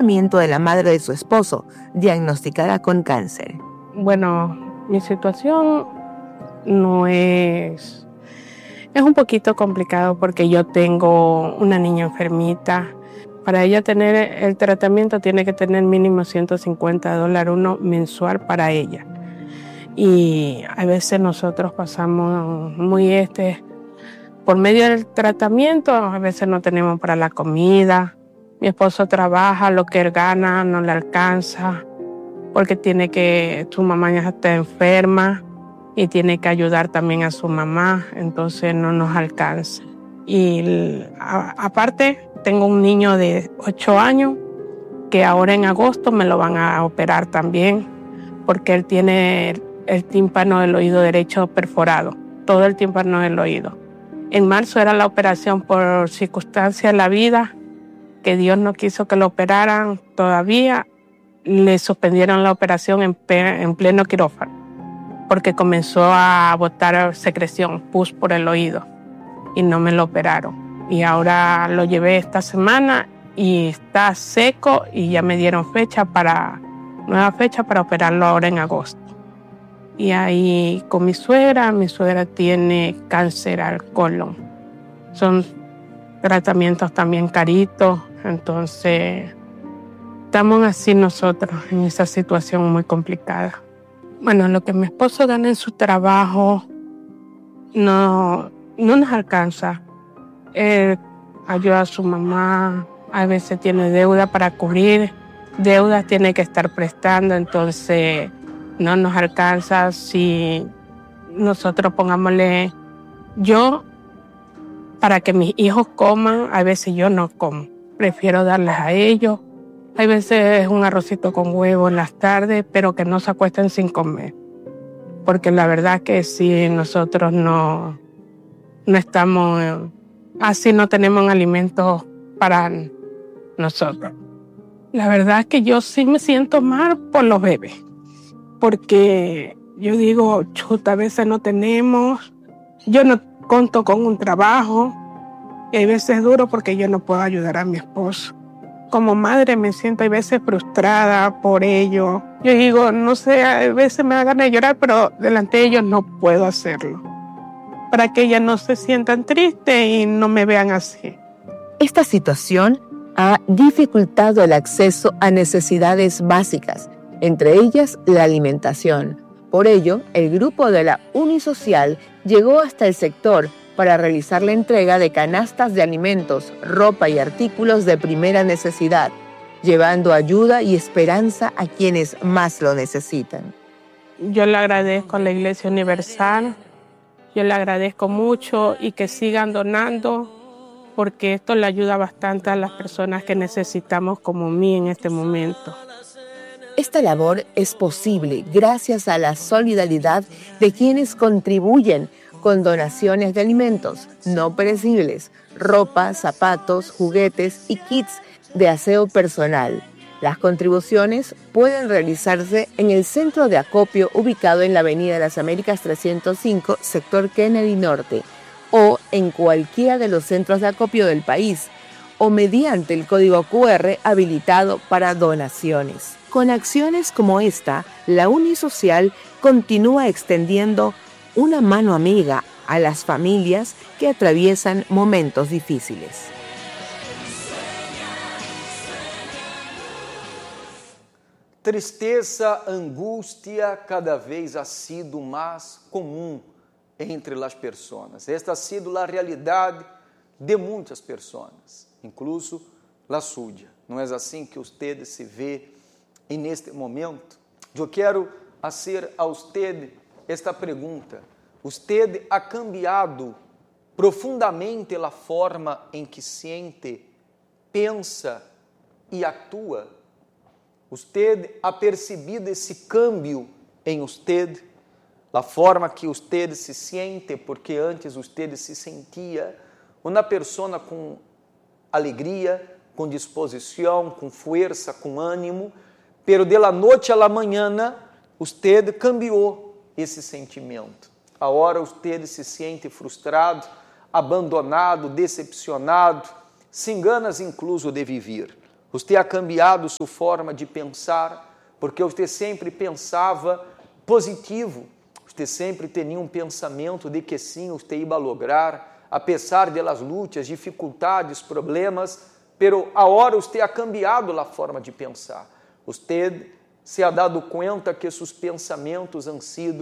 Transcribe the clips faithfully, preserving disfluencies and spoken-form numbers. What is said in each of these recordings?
tratamiento de la madre de su esposo, diagnosticada con cáncer. Bueno, mi situación no es... Es un poquito complicado porque yo tengo una niña enfermita. Para ella tener el tratamiento tiene que tener mínimo ciento cincuenta dólares uno mensual para ella. Y a veces nosotros pasamos muy este... Por medio del tratamiento, a veces no tenemos para la comida. Mi esposo trabaja, lo que él gana no le alcanza porque tiene que, su mamá ya está enferma y tiene que ayudar también a su mamá, entonces no nos alcanza. Y a, aparte, tengo un niño de ocho años que ahora en agosto me lo van a operar también porque él tiene el, el tímpano del oído derecho perforado, todo el tímpano del oído. En marzo era la operación por circunstancias de la vida, que Dios no quiso que lo operaran todavía. Le suspendieron la operación en, en pleno quirófano, porque comenzó a botar secreción, pus por el oído, y no me lo operaron. Y ahora lo llevé esta semana y está seco y ya me dieron fecha para, nueva fecha para operarlo ahora en agosto. Y ahí con mi suegra, mi suegra tiene cáncer al colon. Son tratamientos también caritos, entonces estamos así nosotros en esa situación muy complicada. Bueno, lo que mi esposo gana en su trabajo no, no nos alcanza. Él ayuda a su mamá, a veces tiene deuda para cubrir, deudas tiene que estar prestando, entonces no nos alcanza. Si nosotros pongámosle, yo, para que mis hijos coman, a veces yo no como, prefiero darles a ellos. Hay veces un arrocito con huevo en las tardes, pero que no se acuesten sin comer. Porque la verdad que si nosotros no, no estamos, así no tenemos alimentos para nosotros. La verdad que yo sí me siento mal por los bebés. Porque yo digo, chuta, a veces no tenemos, yo no cuento con un trabajo, y hay veces duro porque yo no puedo ayudar a mi esposo. Como madre me siento a veces frustrada por ello. Yo digo, no sé, a veces me da ganas de llorar, pero delante de ellos no puedo hacerlo. Para que ellas no se sientan tristes y no me vean así. Esta situación ha dificultado el acceso a necesidades básicas, entre ellas la alimentación. Por ello, el grupo de la Unisocial llegó hasta el sector para realizar la entrega de canastas de alimentos, ropa y artículos de primera necesidad, llevando ayuda y esperanza a quienes más lo necesitan. Yo le agradezco a la Iglesia Universal, yo le agradezco mucho y que sigan donando, porque esto le ayuda bastante a las personas que necesitamos como mí en este momento. Esta labor es posible gracias a la solidaridad de quienes contribuyen con donaciones de alimentos no perecibles, ropa, zapatos, juguetes y kits de aseo personal. Las contribuciones pueden realizarse en el centro de acopio ubicado en la Avenida de las Américas trescientos cinco, sector Kennedy Norte, o en cualquiera de los centros de acopio del país, o mediante el código cu erre habilitado para donaciones. Con acciones como esta, la Unisocial continúa extendiendo una mano amiga a las familias que atraviesan momentos difíciles. Tristeza, angústia cada vez ha sido mais comum entre as pessoas. Esta ha sido a realidade de muitas pessoas, incluso a sua. Não é assim que você se vê neste momento? Eu quero fazer a você esta pergunta. Você ha cambiado profundamente a forma em que sente, pensa e atua? Você ha percebido esse cambio em você? A forma que você se sente, porque antes você se sentia uma pessoa com alegria, com disposição, com força, com ânimo, pero de la noite a la manhã, você cambiou esse sentimento. Agora você se sente frustrado, abandonado, decepcionado, se enganas incluso de viver. Você ha cambiado sua forma de pensar, porque você sempre pensava positivo. Você sempre tinha um pensamento de que sim, você ia lograr, apesar das lutas, dificuldades, problemas, pero agora você ha cambiado a forma de pensar. Você se ha dado conta que seus pensamentos han sido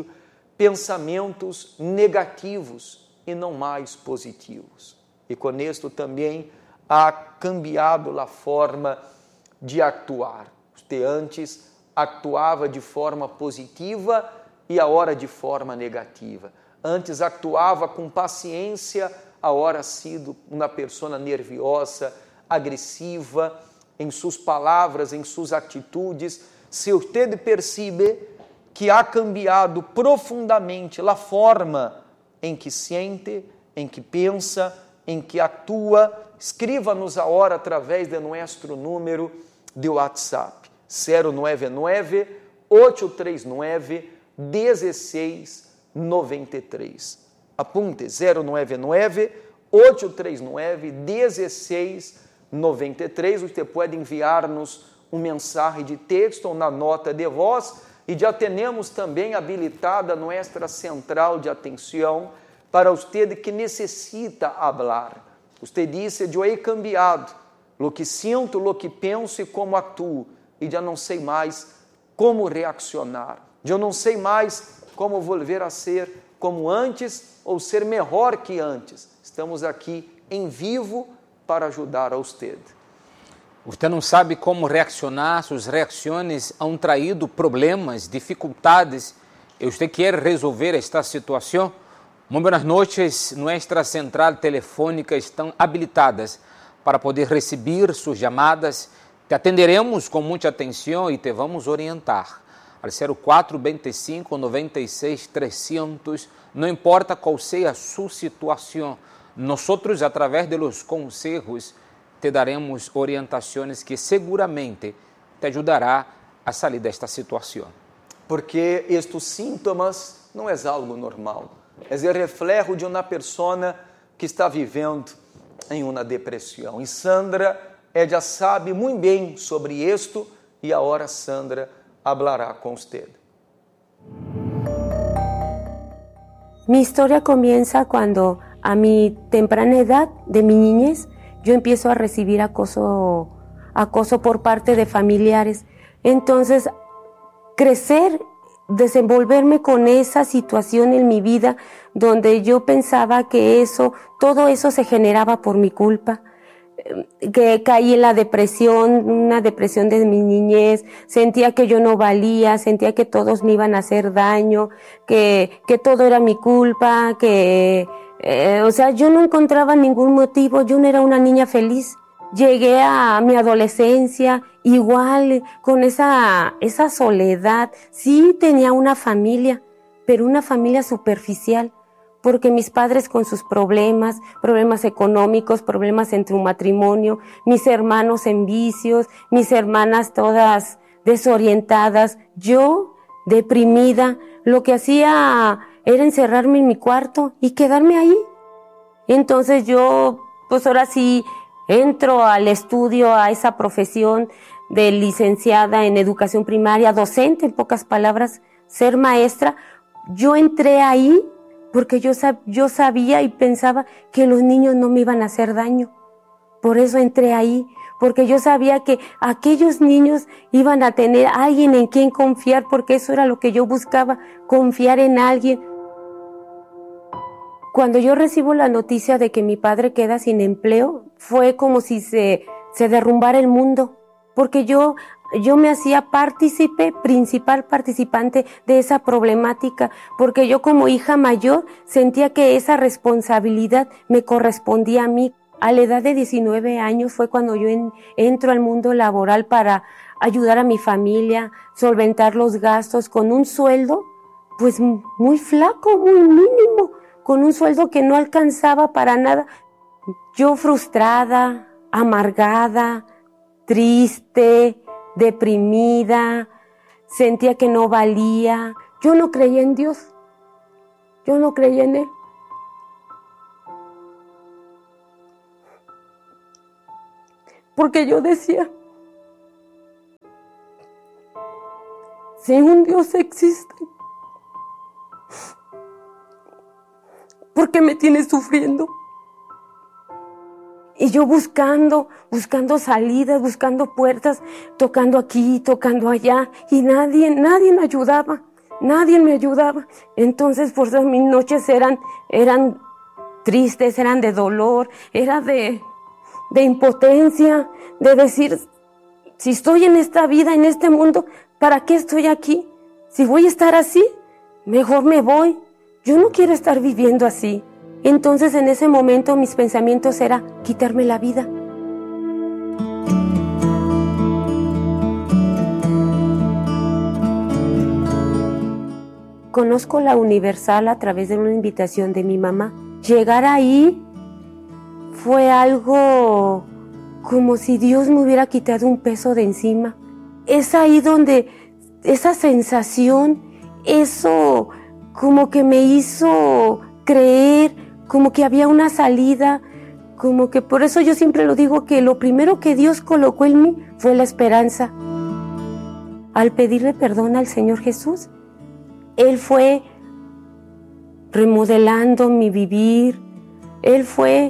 pensamentos negativos e não mais positivos. E com isto também ha cambiado a forma de actuar. Você antes actuava de forma positiva e agora de forma negativa. Antes actuava com paciência, agora sido uma pessoa nerviosa, agressiva, em suas palavras, em suas atitudes. Se você percebe que ha cambiado profundamente a forma em que sente, em que pensa, em que atua, escreva-nos agora através de nosso número de WhatsApp, zero nove nove, oito três nove, um seis nove três. Apunte, zero nove nove, oito três nove, um seis nove três. Você pode enviar-nos um mensagem de texto ou na nota de voz, e já temos também habilitada nossa central de atenção para você que necessita falar. Você disse, eu he cambiado lo que sinto, lo que penso e como atuo, e já não sei mais como reaccionar. Eu não sei mais como volver a ser como antes ou ser melhor que antes. Estamos aqui em vivo para ajudar a você. Você não sabe como reaccionar, suas reações han traído problemas, dificuldades, e você quer resolver esta situação? Muito boas noites, nossa central telefônica estão habilitadas para poder receber suas chamadas. Te atenderemos com muita atenção e te vamos orientar. Al zero quatro vinte e cinco, noventa e seis, trezentos, não importa qual seja a sua situação, nós, através de los conselhos, te daremos orientações que seguramente te ajudará a sair desta situação. Porque estes sintomas não é algo normal. É o reflexo de uma pessoa que está vivendo em uma depressão. E Sandra, ela sabe muito bem sobre isto, e agora Sandra hablará com você. Mi historia comienza cuando a mi temprana edad de mi niñez yo empiezo a recibir acoso, acoso por parte de familiares. Entonces, crecer, desenvolverme con esa situación en mi vida donde yo pensaba que eso, todo eso se generaba por mi culpa, que caí en la depresión, una depresión de mi niñez, sentía que yo no valía, sentía que todos me iban a hacer daño, que, que todo era mi culpa, que, eh, o sea, yo no encontraba ningún motivo, yo no era una niña feliz. Llegué a mi adolescencia igual, con esa, esa soledad. Sí tenía una familia, pero una familia superficial, porque mis padres con sus problemas, problemas económicos, problemas entre un matrimonio, mis hermanos en vicios, mis hermanas todas desorientadas, yo deprimida, lo que hacía era encerrarme en mi cuarto y quedarme ahí. Entonces yo, pues ahora sí, entro al estudio, a esa profesión de licenciada en educación primaria, docente, en pocas palabras, ser maestra. Yo entré ahí porque yo, sab- yo sabía y pensaba que los niños no me iban a hacer daño. Por eso entré ahí, porque yo sabía que aquellos niños iban a tener a alguien en quien confiar, porque eso era lo que yo buscaba, confiar en alguien. Cuando yo recibo la noticia de que mi padre queda sin empleo, fue como si se, se derrumbara el mundo, porque yo, yo me hacía partícipe, principal participante de esa problemática, porque yo como hija mayor sentía que esa responsabilidad me correspondía a mí. A la edad de diecinueve años fue cuando yo en, entro al mundo laboral para ayudar a mi familia, solventar los gastos con un sueldo, pues muy flaco, muy mínimo, con un sueldo que no alcanzaba para nada. Yo frustrada, amargada, triste, deprimida, sentía que no valía. Yo no creía en Dios, yo no creía en Él. Porque yo decía, si un Dios existe, ¿por qué me tienes sufriendo? Y yo buscando, buscando salidas, buscando puertas, tocando aquí, tocando allá, y nadie, nadie me ayudaba, nadie me ayudaba. Entonces, por eso mis noches eran, eran tristes, eran de dolor, era de, de impotencia, de decir, si estoy en esta vida, en este mundo, ¿para qué estoy aquí? Si voy a estar así, mejor me voy. Yo no quiero estar viviendo así. Entonces en ese momento mis pensamientos eran quitarme la vida. Conozco la Universal a través de una invitación de mi mamá. Llegar ahí fue algo como si Dios me hubiera quitado un peso de encima. Es ahí donde esa sensación, eso como que me hizo creer, como que había una salida, como que por eso yo siempre lo digo, que lo primero que Dios colocó en mí fue la esperanza. Al pedirle perdón al Señor Jesús, Él fue remodelando mi vivir, Él fue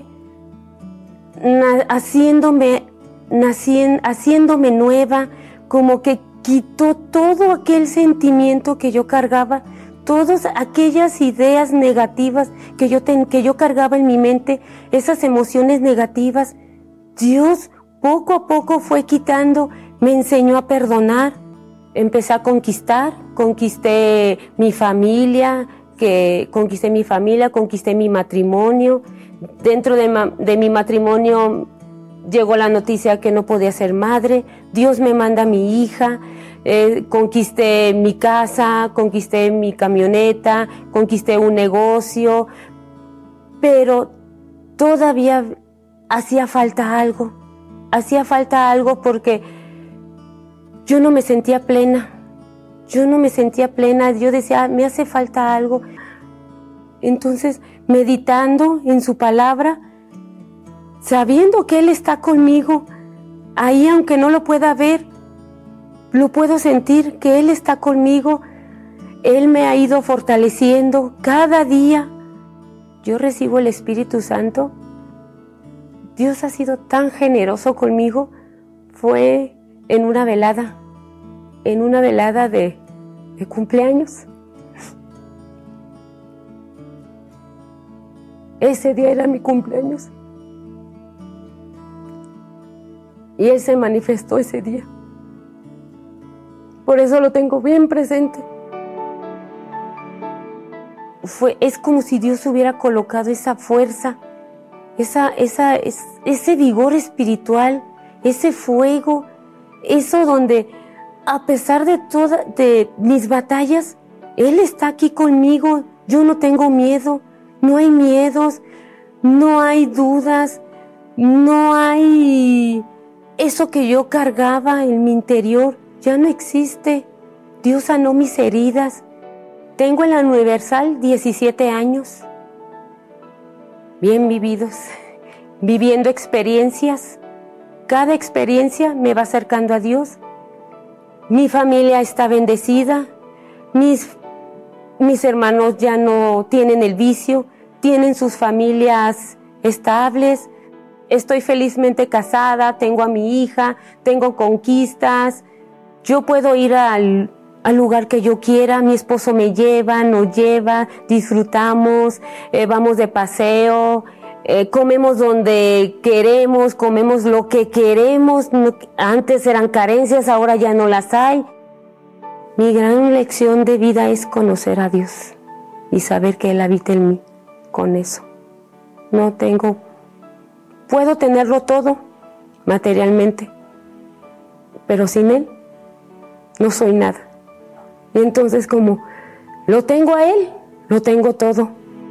haciéndome, nacien, haciéndome nueva, como que quitó todo aquel sentimiento que yo cargaba, todas aquellas ideas negativas que yo, ten, que yo cargaba en mi mente, esas emociones negativas. Dios poco a poco fue quitando, me enseñó a perdonar, empecé a conquistar, conquisté mi familia, que conquisté mi familia, conquisté mi matrimonio. Dentro de, ma, de mi matrimonio llegó la noticia que no podía ser madre, Dios me manda a mi hija, eh, conquisté mi casa, conquisté mi camioneta, conquisté un negocio, pero todavía hacía falta algo, hacía falta algo porque yo no me sentía plena, yo no me sentía plena, yo decía, me hace falta algo. Entonces, meditando en su palabra, sabiendo que Él está conmigo, ahí aunque no lo pueda ver, lo puedo sentir que Él está conmigo. Él me ha ido fortaleciendo cada día. Yo recibo el Espíritu Santo. Dios ha sido tan generoso conmigo. Fue en una velada, en una velada de, de cumpleaños. Ese día era mi cumpleaños. Y Él se manifestó ese día. Por eso lo tengo bien presente. Fue, es como si Dios hubiera colocado esa fuerza, esa, esa, es, ese vigor espiritual, ese fuego, eso donde a pesar de todas de mis batallas, Él está aquí conmigo. Yo no tengo miedo, no hay miedos, no hay dudas, no hay eso que yo cargaba en mi interior, ya no existe. Dios sanó mis heridas. Tengo en la Universal diecisiete años, bien vividos, viviendo experiencias. Cada experiencia me va acercando a Dios. Mi familia está bendecida, mis, mis hermanos ya no tienen el vicio, tienen sus familias estables. Estoy felizmente casada, tengo a mi hija, tengo conquistas. Yo puedo ir al, al lugar que yo quiera, mi esposo me lleva, nos lleva, disfrutamos, eh, vamos de paseo, eh, comemos donde queremos, comemos lo que queremos. No, antes eran carencias, ahora ya no las hay. Mi gran lección de vida es conocer a Dios y saber que Él habita en mí. Con eso no tengo... Puedo tenerlo todo materialmente, pero sin Él no soy nada. Y entonces como lo tengo a Él, lo tengo todo.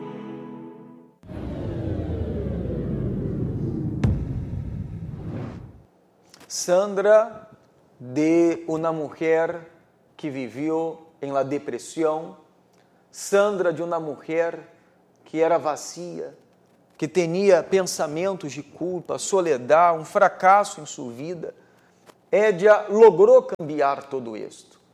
Sandra, de una mujer que vivió en la depresión, Sandra, de una mujer que era vacía, que tinha pensamentos de culpa, soledad, um fracasso em sua vida, ella logrou cambiar tudo isto.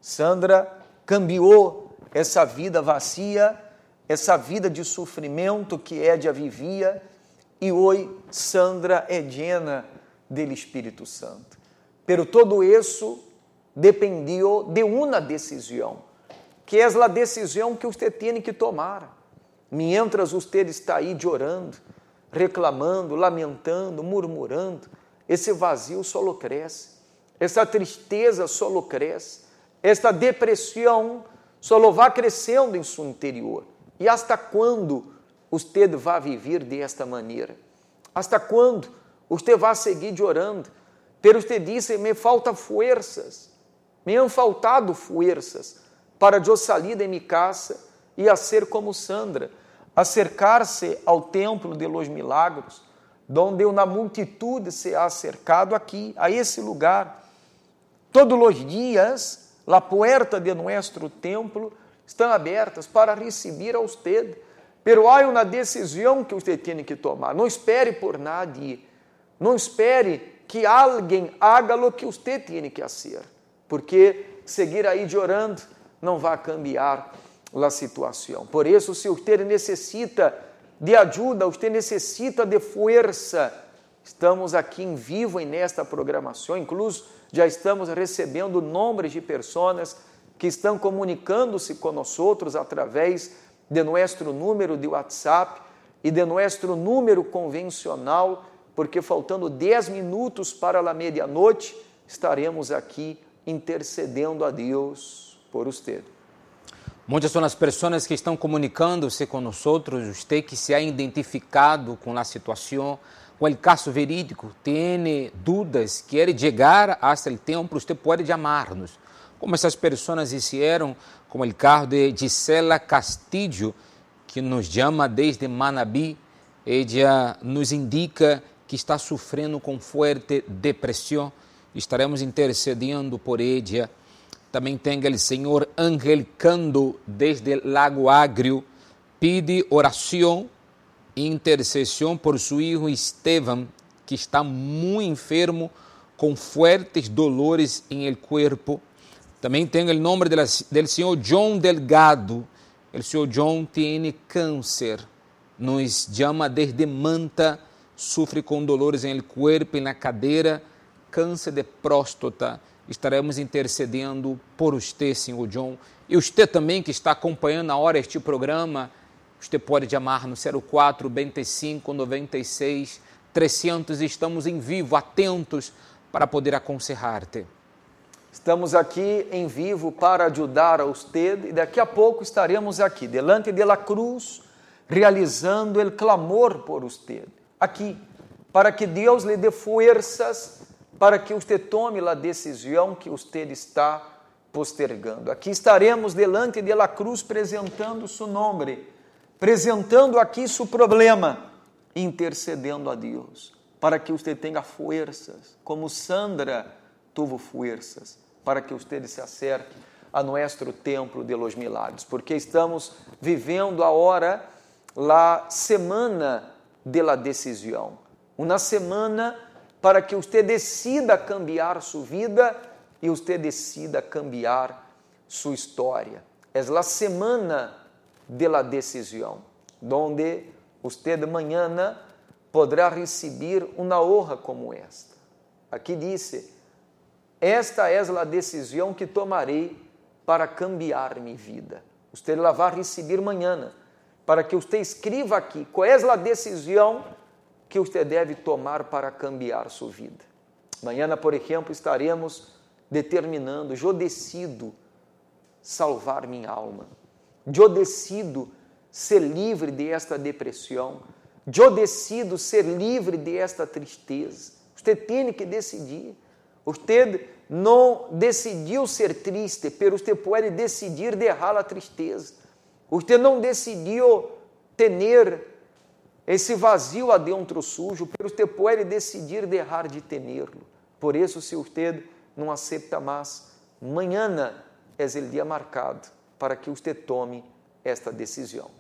Sandra cambiou essa vida vazia, essa vida de sofrimento que Edia vivia, e hoje Sandra é llena do Espírito Santo. Pero todo isso dependió de uma decisão, que é a decisão que você tem que tomar. Mientras você está aí chorando, reclamando, lamentando, murmurando, esse vazio só cresce, essa tristeza só cresce, esta depressão só vai crescendo em seu interior. E hasta quando você vai viver desta maneira? Hasta quando você vai seguir chorando? Pero você disse, me falta forças, me han faltado forças para eu sair de minha casa e a ser como Sandra, acercar-se ao templo de los milagros, donde uma multitude se ha acercado aqui, a esse lugar. Todos os dias, a porta de nosso templo estão abertas para receber a você. Pero há uma decisão que você tem que tomar. Não espere por nadie. Não espere que alguém haga o que você tem que fazer. Porque seguir aí chorando não vai cambiar a situação. Por isso, se você necessita de ajuda, você necessita de força, estamos aqui em vivo nesta programação, incluso já estamos recebendo nomes de pessoas que estão comunicando-se conosco através de nosso número de WhatsApp e de nosso número convencional, porque faltando dez minutos para a meia-noite, estaremos aqui intercedendo a Deus por você. Muitas são as pessoas que estão comunicando-se com nós, você que se ha identificado com a situação, com o caso verídico, tem dúvidas, quer chegar até o templo, você pode chamar-nos. Como essas pessoas hicieron, como o caso de Gisela Castillo, que nos chama desde Manabí, ela nos indica que está sofrendo com forte depressão, estaremos intercedendo por ela. Também tem o senhor Ángel Cando, desde Lago Agrio, pede oração e intercessão por seu filho Esteban, que está muito enfermo, com fortes dolores em el corpo. Também tem o nome do senhor John Delgado. O senhor John tem câncer, nos chama desde Manta, sofre com dolores em el corpo e na cadeira, câncer de próstata. Estaremos intercedendo por você, senhor John. E você também que está acompanhando a hora este programa, você pode chamar no zero quatro, vinte e cinco, noventa e seis, trezentos. Estamos em vivo, atentos para poder aconselhar-te. Estamos aqui em vivo para ajudar a você e daqui a pouco estaremos aqui, delante de la cruz, realizando o clamor por você. Aqui, para que Deus lhe dê forças para que você tome a decisão que você está postergando. Aqui estaremos delante de la cruz apresentando seu nome, apresentando aqui seu problema, intercedendo a Deus, para que você tenha forças, como Sandra teve forças, para que você se acerque a nosso templo de los milagros, porque estamos vivendo agora a semana de la decisão, uma semana para que você decida cambiar sua vida e você decida cambiar sua história. É a semana de la decisão, onde você de manhã poderá receber uma honra como esta. Aqui disse, esta é a decisão que tomarei para cambiar minha vida. Você la vai receber amanhã, para que você escreva aqui qual é a decisão que você deve tomar para cambiar sua vida. Amanhã, por exemplo, estaremos determinando, eu decido salvar minha alma, eu decido ser livre desta depressão, eu decido ser livre desta tristeza. Você tem que decidir. Você não decidiu ser triste, mas você pode decidir deixar a tristeza. Você não decidiu ter esse vazio adentro sujo, mas você pode decidir deixar de tê-lo. Por isso, se você não aceita mais, amanhã é o dia marcado para que você tome esta decisão.